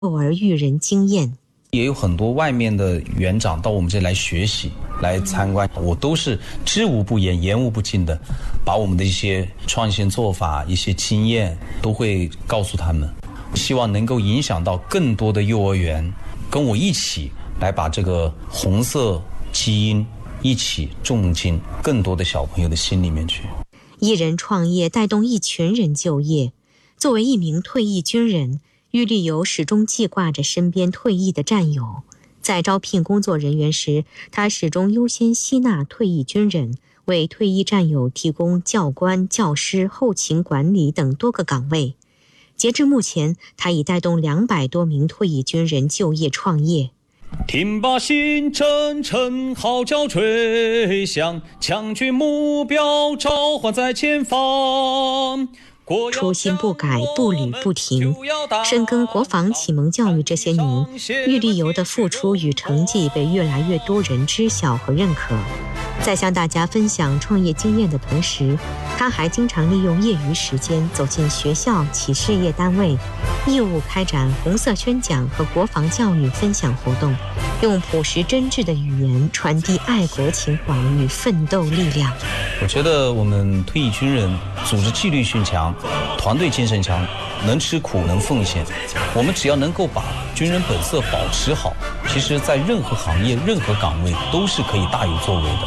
幼儿育人经验。 也有很多外面的园长到我们这里来学习来参观，我都是知无不言言无不尽的把我们的一些创新做法一些经验都会告诉他们，希望能够影响到更多的幼儿园跟我一起来把这个红色基因一起种进更多的小朋友的心里面去。 一人创业带动一群人就业。作为一名退役军人，郁立友始终记挂着身边退役的战友。在招聘工作人员时，他始终优先吸纳退役军人，为退役战友提供教官、教师、后勤管理等多个岗位。截至目前，他已带动200多名退役军人就业创业。 听罢星阵阵号角吹响，强军目标召唤在前方。 初心不改，步履不停，深耕国防启蒙教育这些年，郁立友的付出与成绩被越来越多人知晓和认可。在向大家分享创业经验的同时，他还经常利用业余时间走进学校、企事业单位，义务开展红色宣讲和国防教育分享活动，用朴实真挚的语言传递爱国情怀与奋斗力量。 我觉得我们退役军人组织纪律性强，团队精神强，能吃苦能奉献。我们只要能够把军人本色保持好，其实在任何行业任何岗位都是可以大有作为的。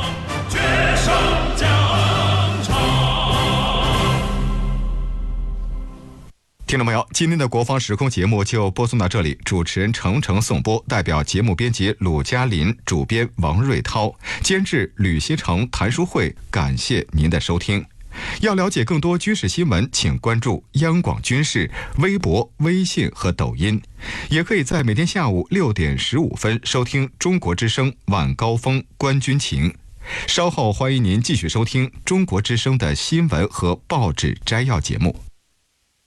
听众朋友，今天的国防时空节目就播送到这里，主持人程程颂播，代表节目编辑鲁嘉林，主编王瑞涛，监制吕锡成、谭淑慧，感谢您的收听。要了解更多军事新闻，请关注央广军事微博、微信和抖音，也可以在每天下午6点15分收听中国之声晚高峰观军情。稍后欢迎您继续收听中国之声的新闻和报纸摘要节目。